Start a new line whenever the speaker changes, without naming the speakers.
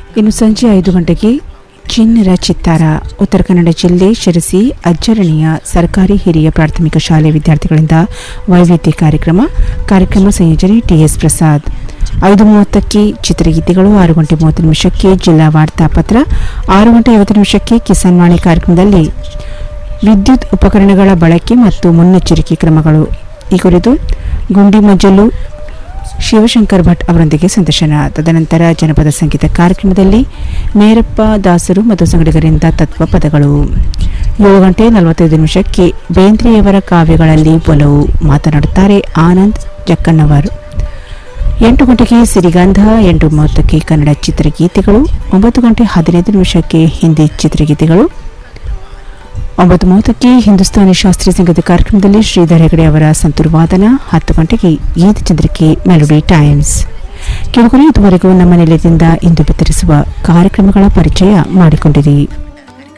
ಇನ್ನು ಸಂಜೆ 5 ಗಂಟೆಗೆ ಚಿನ್ನರ ಚಿತ್ತಾರ ಉತ್ತರ ಕನ್ನಡ ಜಿಲ್ಲೆ ಶಿರಸಿ ಅಜ್ಜರಣಿಯ ಸರ್ಕಾರಿ ಹಿರಿಯ ಪ್ರಾಥಮಿಕ ಶಾಲೆ ವಿದ್ಯಾರ್ಥಿಗಳಿಂದ ವೈವಿಧ್ಯ ಕಾರ್ಯಕ್ರಮ ಸಂಯೋಜನೆ ಟಿಎಸ್ ಪ್ರಸಾದ್. 5:30ಕ್ಕೆ ಚಿತ್ರಗೀತೆಗಳು, 6:30 ಜಿಲ್ಲಾ ವಾರ್ತಾಪತ್ರ, 6:50 ಕಿಸಾನ್ ವಾಣಿ ಕಾರ್ಯಕ್ರಮದಲ್ಲಿ ವಿದ್ಯುತ್ ಉಪಕರಣಗಳ ಬಳಕೆ ಮತ್ತು ಮುನ್ನೆಚ್ಚರಿಕೆ ಕ್ರಮಗಳು ಈ ಕುರಿತು ಗುಂಡಿಮಜ್ಜಲು ಶಿವಶಂಕರ್ ಭಟ್ ಅವರೊಂದಿಗೆ ಸಂದರ್ಶನ. ತದನಂತರ ಜನಪದ ಸಂಗೀತ ಕಾರ್ಯಕ್ರಮದಲ್ಲಿ ಮೇರಪ್ಪ ದಾಸರು ಮತ್ತು ಸಂಗಡಿಗರಿಂದ ತತ್ವ ಪದಗಳು. 7:45 ಬೇಂದ್ರೆಯವರ ಕಾವ್ಯಗಳಲ್ಲಿ ಒಲವು ಮಾತನಾಡುತ್ತಾರೆ ಆನಂದ್ ಜಕ್ಕಣ್ಣವರು. 8 ಗಂಟೆಗೆ ಸಿರಿಗಂಧ, 8:30 ಕನ್ನಡ ಚಿತ್ರಗೀತೆಗಳು, 9:15 ಹಿಂದಿ ಚಿತ್ರಗೀತೆಗಳು, 9:30 ಹಿಂದೂಸ್ತಾನಿ ಶಾಸ್ತ್ರೀಯ ಸಂಗೀತ ಕಾರ್ಯಕ್ರಮದಲ್ಲಿ ಶ್ರೀಧರ್ ಹೆಗಡೆ ಅವರ ಸಂತೂರ್ ವಾದನ. 10 ಗಂಟೆಗೆ ಗೀತಚಂದ್ರಿಕೆ ಮೆಲೋಡಿ ಟೈಮ್ಸ್. ಕೆಳಗಡೆ ಇದುವರೆಗೂ ನಮ್ಮ ನಿಲಯದಿಂದ ಇಂದು ಬಿತ್ತರಿಸುವ ಕಾರ್ಯಕ್ರಮಗಳ ಪರಿಚಯ ಮಾಡಿಕೊಂಡಿರಿ.